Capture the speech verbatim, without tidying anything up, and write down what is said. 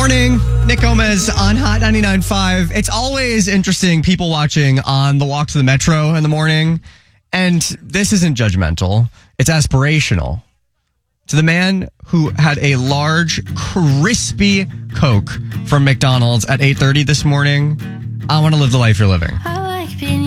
Morning, Nick Gomez on Hot ninety-nine point five. It's always interesting people watching on the walk to the metro in the morning. And this isn't judgmental. It's aspirational. To the man who had a large, crispy Coke from McDonald's at eight thirty this morning, I want to live the life you're living.